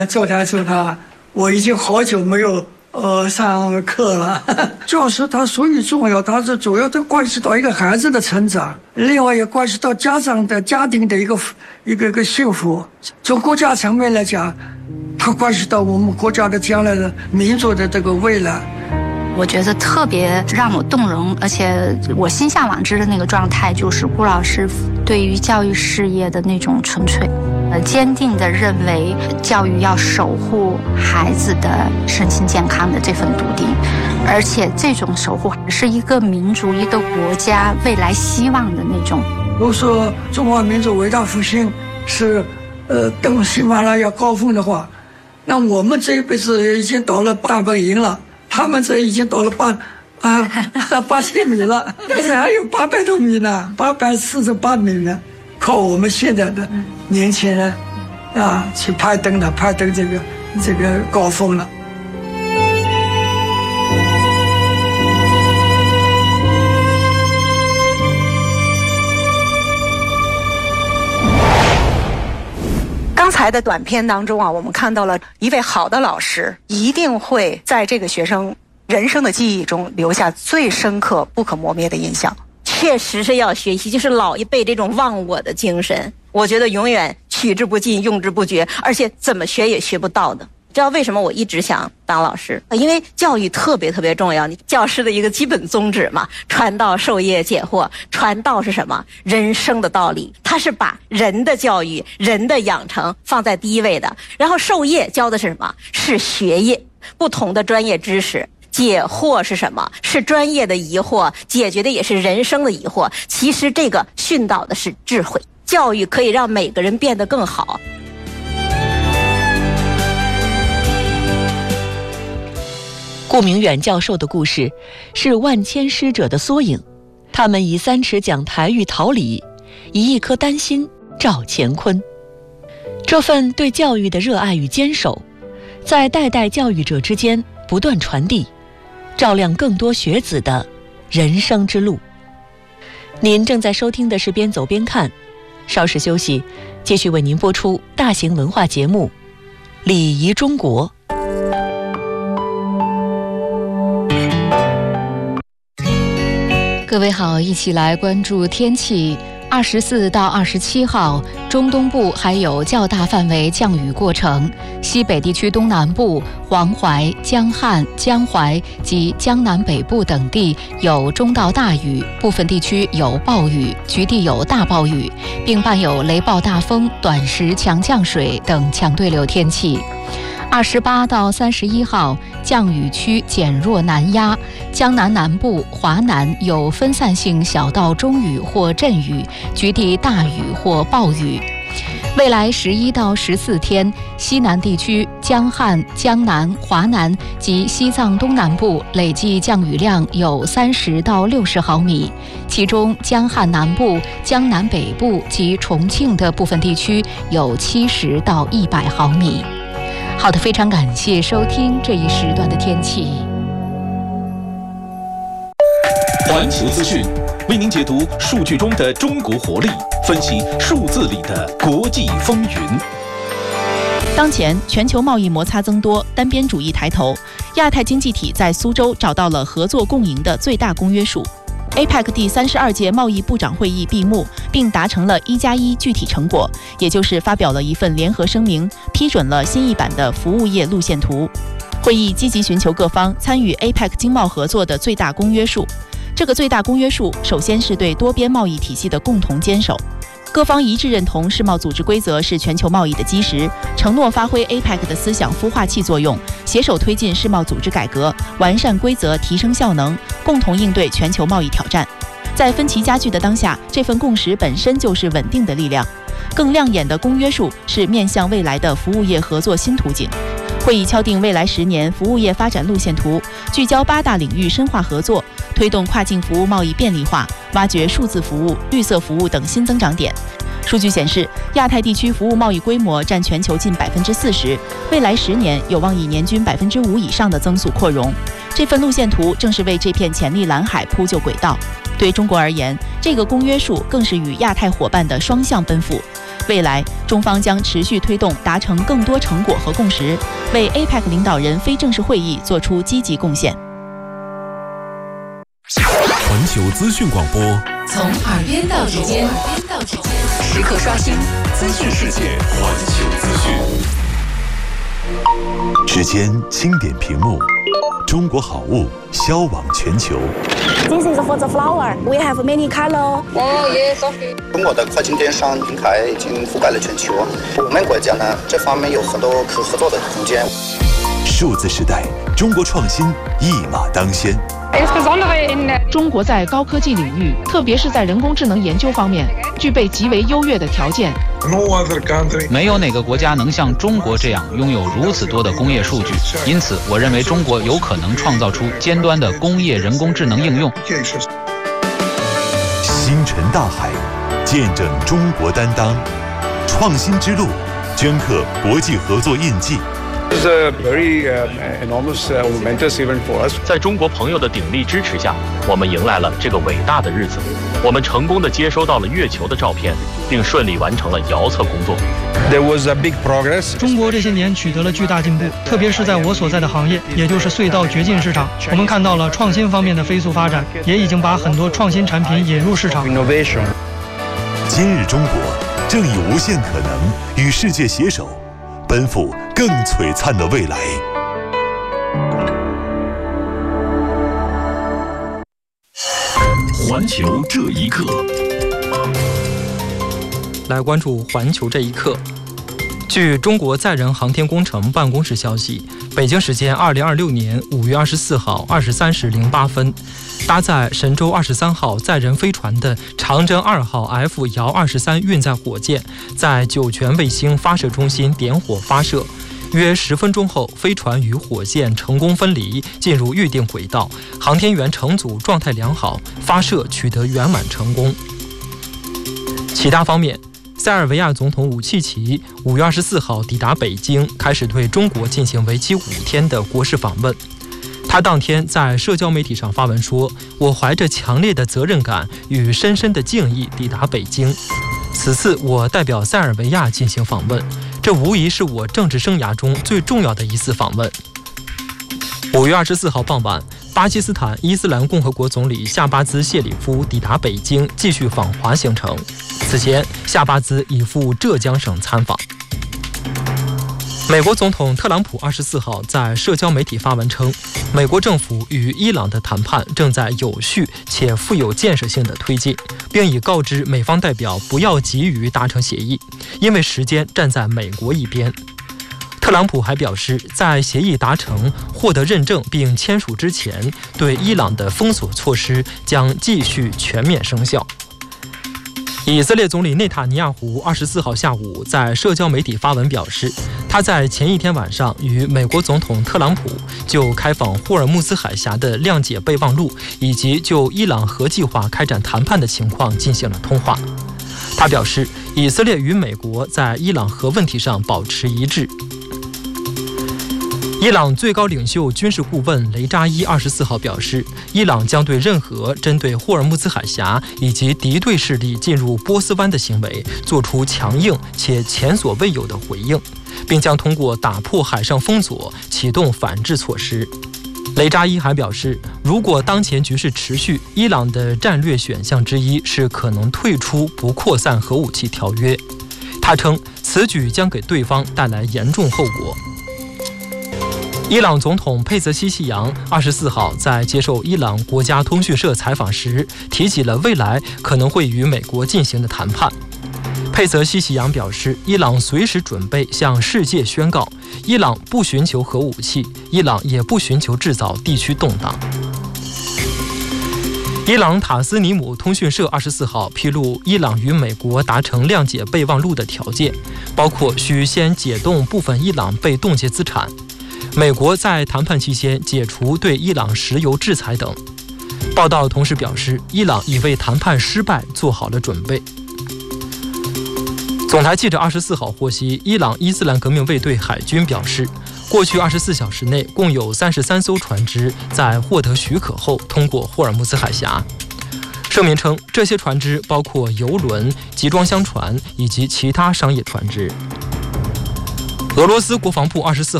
周他，我已经好久没有上课了。教师他所以重要，他是主要的关系到一个孩子的成长，另外也关系到家长的家庭的一个幸福。从国家层面来讲，它关系到我们国家的将来的民族的这个未来。 我觉得特别让我动容，而且我心向往之的那个状态，就是顾老师对于教育事业的那种纯粹，坚定地认为教育要守护孩子的身心健康的这份笃定，而且这种守护是一个民族、一个国家未来希望的那种。 如果说中华民族伟大复兴是登喜马拉雅高峰的话，那我们这一辈子已经到了大本营了。他们这已经到了80米了，但是还有800多米呢，848米呢，靠我们现在的年轻人去攀登这个高峰了。 刚才的短片当中我们看到了一位好的老师一定会在这个学生人生的记忆中留下最深刻不可磨灭的印象。 确实是要学习，就是老一辈这种忘我的精神，我觉得永远取之不尽用之不绝，而且怎么学也学不到的。知道为什么我一直想当老师？因为教育特别重要，你教师的一个基本宗旨嘛，传道授业解惑。传道是什么？人生的道理，它是把人的教育、人的养成放在第一位的。然后授业教的是什么？是学业，不同的专业知识。解惑是什么？是专业的疑惑，解决的也是人生的疑惑。其实这个训导的是智慧，教育可以让每个人变得更好。 顾明远教授的故事是万千师者的缩影，他们以3尺讲台喻桃李，以1颗丹心照乾坤。这份对教育的热爱与坚守，在代代教育者之间不断传递，照亮更多学子的人生之路。您正在收听的是边走边看，稍事休息，继续为您播出大型文化节目《礼仪中国》。 各位好，一起来关注天气。24到27号，中东部还有较大范围降雨过程，西北地区东南部、黄淮、江汉、江淮及江南北部等地有中到大雨，部分地区有暴雨，局地有大暴雨，并伴有雷暴大风、短时强降水等强对流天气。28到31号，降雨区减弱南压，江南南部、华南有分散性小到中雨或阵雨，局地大雨或暴雨。未来11到14天，西南地区、江汉、江南、华南及西藏东南部累计降雨量有30到60毫米，其中江汉南部、江南北部及重庆的部分地区有70到100毫米。好的，非常感谢收听这一时段的天气。 环球资讯为您解读数据中的中国活力，分析数字里的国际风云。 当前全球贸易摩擦增多，单边主义抬头，亚太经济体在苏州找到了合作共赢的最大公约数。APEC 第32届贸易部长会议闭幕，并达成了1+1具体成果，也就是发表了一份联合声明，批准了新一版的服务业路线图。会议积极寻求各方参与 APEC 经贸合作的最大公约数。这个最大公约数首先是对多边贸易体系的共同坚守。各方一致认同世贸组织规则是全球贸易的基石，承诺发挥 APEC 的思想孵化器作用，携手推进世贸组织改革，完善规则，提升效能，共同应对全球贸易挑战。在分歧加剧的当下，这份共识本身就是稳定的力量。更亮眼的公约数是面向未来的服务业合作新图景。会议敲定未来10年服务业发展路线图，聚焦8大领域深化合作，推动跨境服务贸易便利化，挖掘数字服务、绿色服务等新增长点。数据显示，亚太地区服务贸易规模占全球近40%，未来10年有望以年均5%以上的增速扩容。这份路线图正是为这片潜力蓝海铺就轨道。对中国而言，这个公约数更是与亚太伙伴的双向奔赴。 未来，中方将持续推动达成更多成果和共识，为 APEC 领导人非正式会议做出积极贡献。 环球资讯广播， 从耳边到指尖，时刻刷新资讯世界。 环球资讯，指尖轻点屏幕，中国好物销往全球。 This is for the flower. We have many color. Oh yes, okay. 中国的跨境电商平台已经覆盖了全球，我们国家呢这方面有很多可合作的空间。 数字时代，中国创新一马当先。 中国在高科技领域，特别是在人工智能研究方面，具备极为优越的条件。 没有哪个国家能像中国这样拥有如此多的工业数据，因此我认为中国有可能创造出尖端的工业人工智能应用。 星辰大海，见证中国担当，创新之路，镌刻国际合作印记。 It's a very enormous momentous event for us. 在中国朋友的鼎力支持下，我们迎来了这个伟大的日子。我们成功地接收到了月球的照片，并顺利完成了遥测工作。 There was a big progress. 中国这些年取得了巨大进步，特别是在我所在的行业，也就是隧道掘进市场，我们看到了创新方面的飞速发展，也已经把很多创新产品引入市场。 Innovation. 今日中国正以无限可能与世界携手，奔赴更璀璨的未来。 环球这一刻， 来关注环球这一刻。据中国载人航天工程办公室消息，北京时间2026年5月24号23时08分，搭载神舟23号载人飞船的长征2号 F 遥23运载火箭，在酒泉卫星发射中心点火发射。约10分钟后，飞船与火箭成功分离，进入预定轨道，航天员乘组状态良好，发射取得圆满成功。其他方面，塞尔维亚总统武契奇5月24号抵达北京，开始对中国进行为期5天的国事访问。他当天在社交媒体上发文说：“我怀着强烈的责任感与深深的敬意抵达北京。此次我代表塞尔维亚进行访问，这无疑是我政治生涯中最重要的一次访问。”5月24号傍晚，巴基斯坦伊斯兰共和国总理夏巴兹谢里夫抵达北京，继续访华行程。此前，夏巴兹已赴浙江省参访。美国总统特朗普24号在社交媒体发文称，美国政府与伊朗的谈判正在有序且富有建设性的推进，并已告知美方代表不要急于达成协议，因为时间站在美国一边。特朗普还表示，在协议达成、获得认证并签署之前，对伊朗的封锁措施将继续全面生效。以色列总理内塔尼亚胡24号下午在社交媒体发文表示，他在前一天晚上与美国总统特朗普就开放霍尔木兹海峡的谅解备忘录以及就伊朗核计划开展谈判的情况进行了通话。他表示，以色列与美国在伊朗核问题上保持一致。伊朗最高领袖军事顾问雷扎伊24号表示，伊朗将对任何针对霍尔木兹海峡以及敌对势力进入波斯湾的行为做出强硬且前所未有的回应，并将通过打破海上封锁启动反制措施。雷扎伊还表示，如果当前局势持续，伊朗的战略选项之一是可能退出不扩散核武器条约。他称，此举将给对方带来严重后果。伊朗总统佩泽西希扬24号在接受伊朗国家通讯社采访时，提起了未来可能会与美国进行的谈判。佩泽西希扬表示，伊朗随时准备向世界宣告，伊朗不寻求核武器，伊朗也不寻求制造地区动荡。伊朗塔斯尼姆通讯社24号披露，伊朗与美国达成谅解备忘录的条件，包括需先解冻部分伊朗被冻结资产，美国在谈判期间解除对伊朗石油制裁等。报道同时表示，伊朗已为谈判失败做好了准备。总台记者24号获悉，伊朗伊斯兰革命卫队海军表示，过去24小时内共有33艘船只在获得许可后通过霍尔木兹海峡。 声明称，这些船只包括邮轮、集装箱船以及其他商业船只。俄罗斯国防部24